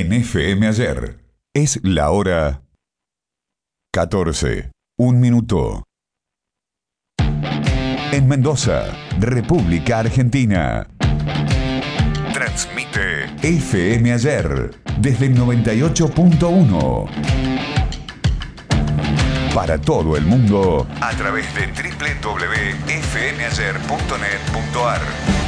en FM Ayer. Es la hora 14, 1 minuto. En Mendoza, República Argentina. Transmite FM Ayer desde el 98.1. Para todo el mundo a través de www.fmayer.net.ar.